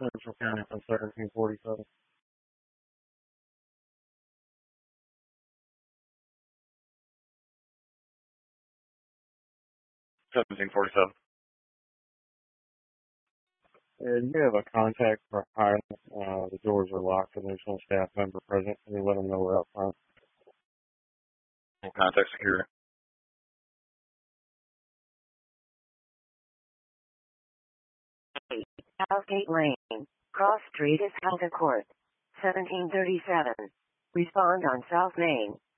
Central County from 1747. 1747. And you have a contact for hire. The doors are locked and there's no staff member present. Can you let them know we're out front? Contact security. Southgate Lane, Cross Street is held at court. 1737. Respond on South Main.